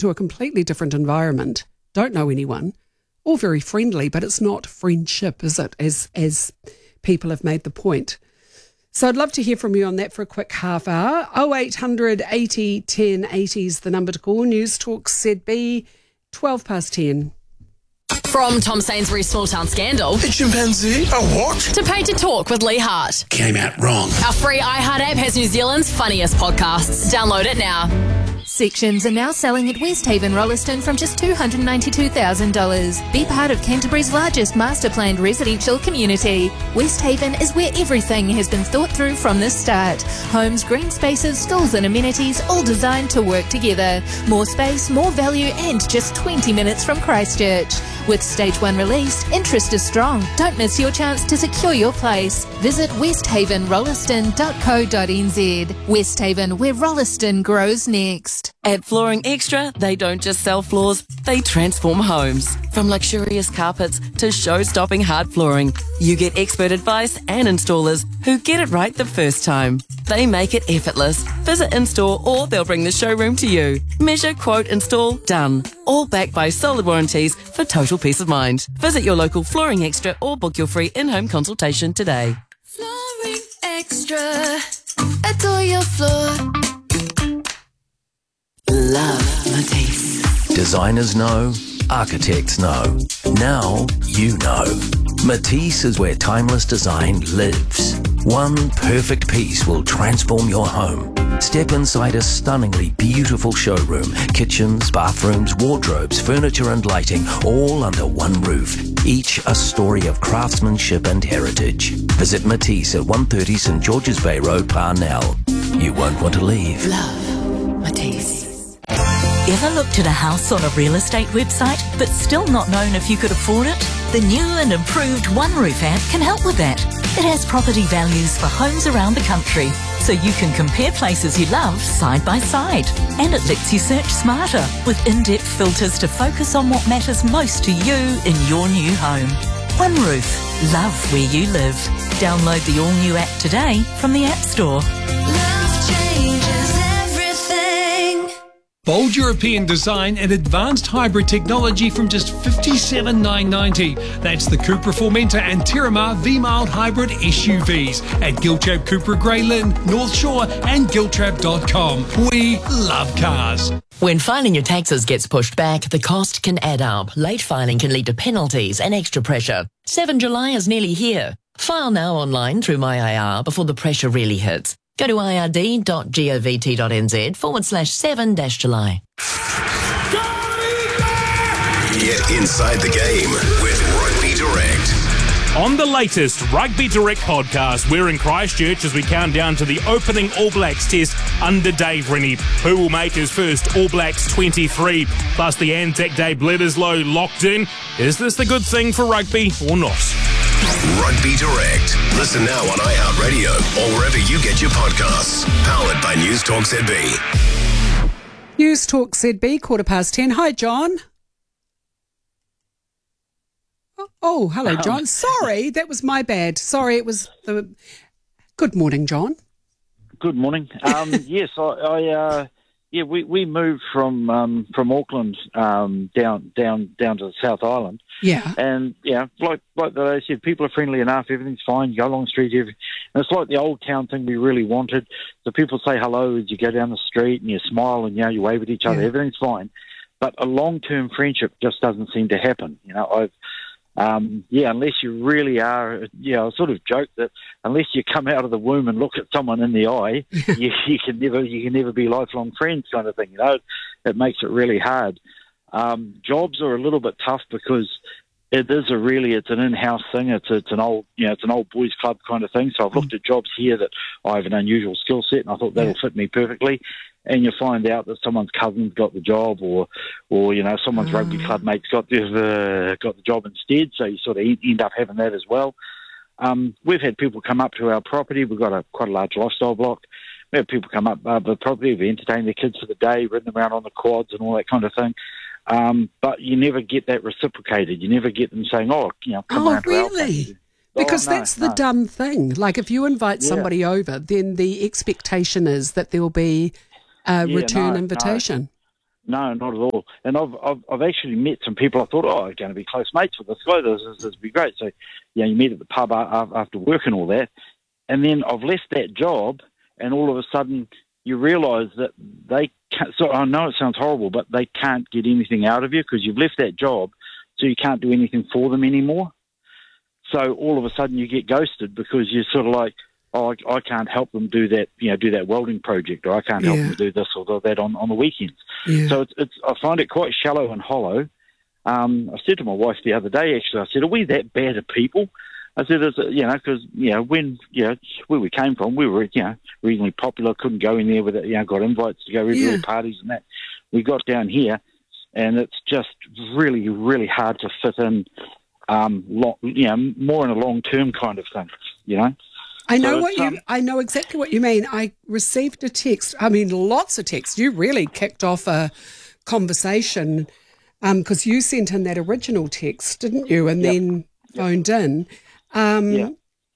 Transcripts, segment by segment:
to a completely different environment, don't know anyone, all very friendly, but it's not friendship, is it, as people have made the point. So I'd love to hear from you on that for a quick half hour. 0800 80 10 80 is the number to call. News Talk ZB, 12 past 10. From Tom Sainsbury's Small Town Scandal A chimpanzee? A what? to Paid to Talk with Lee Hart. Came out wrong. Our free iHeart app has New Zealand's funniest podcasts. Download it now. Sections are now selling at Westhaven Rolleston from just $292,000. Be part of Canterbury's largest master-planned residential community. Westhaven is where everything has been thought through from the start. Homes, green spaces, schools and amenities, all designed to work together. More space, more value and just 20 minutes from Christchurch. With Stage 1 released, interest is strong. Don't miss your chance to secure your place. Visit westhavenrolleston.co.nz. Westhaven, where Rolleston grows next. At Flooring Extra, they don't just sell floors, they transform homes. From luxurious carpets to show-stopping hard flooring, you get expert advice and installers who get it right the first time. They make it effortless. Visit in-store or they'll bring the showroom to you. Measure, quote, install, done. All backed by solid warranties for total peace of mind. Visit your local Flooring Extra or book your free in-home consultation today. Flooring Extra. Adore your floor. Love Matisse. Designers know, architects know. Now you know. Matisse is where timeless design lives. One perfect piece will transform your home. Step inside a stunningly beautiful showroom. Kitchens, bathrooms, wardrobes, furniture and lighting, all under one roof. Each a story of craftsmanship and heritage. Visit Matisse at 130 St George's Bay Road, Parnell. You won't want to leave. Love Matisse. Ever looked at a house on a real estate website but still not known if you could afford it? The new and improved OneRoof app can help with that. It has property values for homes around the country, so you can compare places you love side by side. And it lets you search smarter with in-depth filters to focus on what matters most to you in your new home. OneRoof. Love where you live. Download the all-new app today from the App Store. Love changes everything. Bold European design and advanced hybrid technology from just $57,990. That's the Cupra Formentor and Terramar V-Mild Hybrid SUVs at Giltrap Cupra Grey Lynn, North Shore and Giltrap.com. We love cars. When filing your taxes gets pushed back, the cost can add up. Late filing can lead to penalties and extra pressure. 7 July is nearly here. File now online through MyIR before the pressure really hits. Go to ird.govt.nz/7-July. Get inside the game with Rugby Direct. On the latest Rugby Direct podcast, we're in Christchurch as we count down to the opening All Blacks test under Dave Rennie, who will make his first All Blacks 23. Plus the Anzac Day Bledisloe locked in. Is this the good thing for rugby or not? Rugby Direct. Listen now on iHeartRadio or wherever you get your podcasts. Powered by News Talk ZB. News Talk ZB, 10:15. Hi, John. Oh, hello, John. Sorry, that was my bad. Sorry, it was the... Good morning, John. Good morning. Yes, we moved from Auckland down to the South Island. Yeah. And like they said, people are friendly enough. Everything's fine. You go along the street, and it's like the old town thing we really wanted. So people say hello as you go down the street, and you smile, and you wave at each other. Everything's fine. But a long-term friendship just doesn't seem to happen. Unless you really are, I sort of joke that unless you come out of the womb and look at someone in the eye, you can never be lifelong friends, kind of thing. It makes it really hard. Jobs are a little bit tough because it's an in-house thing. It's an old boys club kind of thing. So I've looked at jobs here that I have an unusual skill set, and I thought that'll fit me perfectly. And you find out that someone's cousin's got the job, or someone's rugby club mate's got the job instead. So you sort of end up having that as well. We've had people come up to our property. We've got quite a large lifestyle block. We have people come up the property. We entertain their kids for the day, ridden them around on the quads and all that kind of thing. But you never get that reciprocated. You never get them saying, come around to our property. Because that's the dumb thing. Like if you invite somebody over, then the expectation is that there will be a return invitation. No, not at all. And I've actually met some people. I thought, I'm going to be close mates with this guy. This would be great. So, you meet at the pub after work and all that. And then I've left that job, and all of a sudden you realise that they can't. So I know it sounds horrible, but they can't get anything out of you because you've left that job, so you can't do anything for them anymore. So all of a sudden you get ghosted because you're sort of like, I can't help them do that, do that welding project, or I can't help them do this or that on the weekends. Yeah. So I find it quite shallow and hollow. I said to my wife the other day, actually, I said, are we that bad at people? I said, because, when, where we came from, we were, reasonably popular, couldn't go in there without, got invites to go to little parties and that. We got down here, and it's just really, really hard to fit in, more in a long-term kind of thing, I know exactly what you mean. I received a text. I mean, lots of texts. You really kicked off a conversation because you sent in that original text, didn't you? And then phoned in. I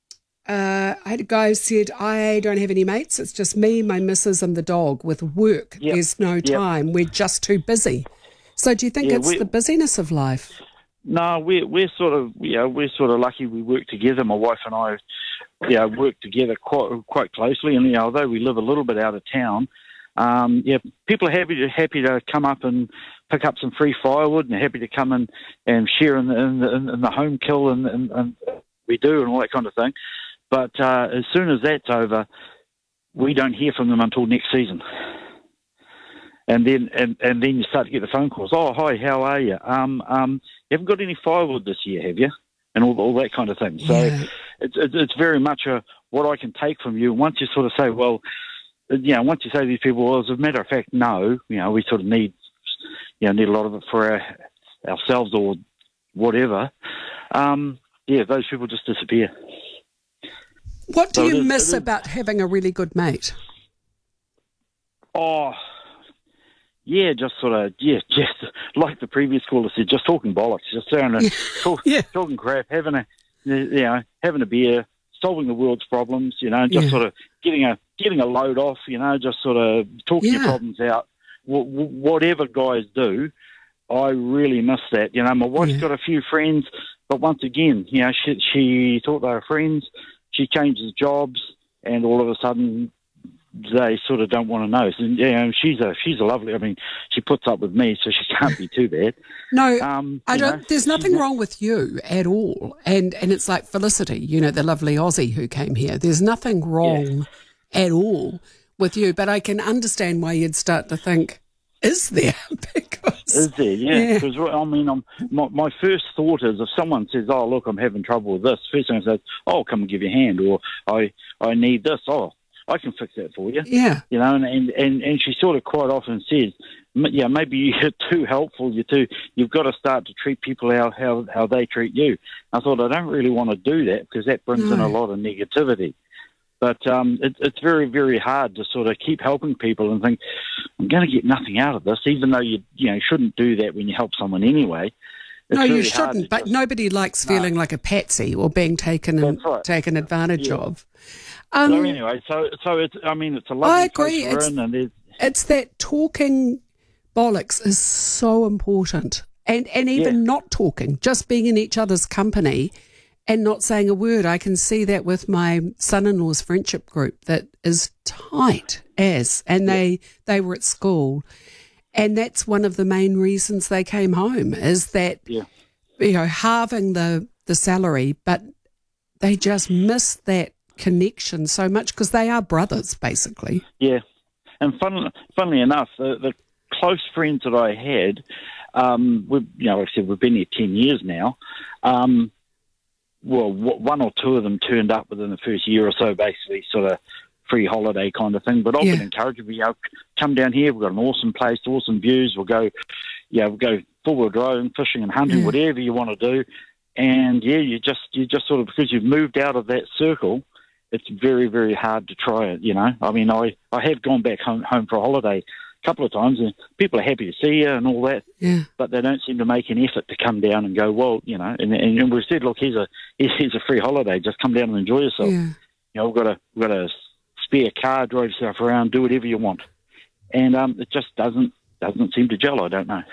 had a guy who said, I don't have any mates. It's just me, my missus and the dog with work. There's no time. We're just too busy. So do you think it's the busyness of life? No, we're sort of lucky. We work together. My wife and I, work together quite closely. And although we live a little bit out of town, people are happy to come up and pick up some free firewood, and happy to come and share in the home kill and we do and all that kind of thing. But as soon as that's over, we don't hear from them until next season. And then you start to get the phone calls. Oh, hi, how are you? You haven't got any firewood this year, have you? And all that kind of thing. So it's very much what I can take from you. Once you sort of say, well, once you say to these people, well, as a matter of fact, no, we sort of need a lot of it for ourselves or whatever. Those people just disappear. What do you miss about having a really good mate? Oh, just like the previous caller said, just talking bollocks, just talking crap, having a beer, solving the world's problems, sort of getting a load off, just sort of talking your problems out. Whatever guys do, I really miss that. My wife's got a few friends, but once again, she thought they were friends. She changes jobs, and all of a sudden, they sort of don't want to know. So, she's a lovely. I mean, she puts up with me, so she can't be too bad. No, I don't. There's nothing wrong with you at all, and it's like Felicity, the lovely Aussie who came here. There's nothing wrong at all with you, but I can understand why you'd start to think, is there? Is there? Yeah. Because I mean, my first thought is if someone says, "Oh, look, I'm having trouble with this," first thing I say, "Oh, come and give you a hand," or I need this. Oh, I can fix that for you. Yeah. And she sort of quite often says, maybe you're too helpful. You've got to start to treat people how they treat you. I thought, I don't really want to do that because that brings in a lot of negativity. But it's very, very hard to sort of keep helping people and think, I'm going to get nothing out of this, even though you shouldn't do that when you help someone anyway. It's no, you shouldn't, but nobody likes feeling like a patsy or being taken advantage of. So anyway, so it's a lovely I agree. place we're in, and it's that talking bollocks is so important, and even not talking, just being in each other's company and not saying a word. I can see that with my son-in-law's friendship group that is tight and they were at school, and that's one of the main reasons they came home is that halving the salary, but they just miss that connection so much because they are brothers basically. Yeah, and funnily enough, the close friends that I had, like I said, we've been here 10 years now. One or two of them turned up within the first year or so, basically sort of free holiday kind of thing. But I've been encouraging them, come down here. We've got an awesome place, awesome views. We'll go full-wheel driving, fishing and hunting, whatever you want to do. And you just sort of, because you've moved out of that circle, it's very, very hard to try it, I mean, I have gone back home for a holiday a couple of times, and people are happy to see you and all that, but they don't seem to make an effort to come down and go, well, and we've said, look, here's a free holiday, just come down and enjoy yourself. We've got a spare car, drive yourself around, do whatever you want. And it just doesn't doesn't seem to gel. I don't know.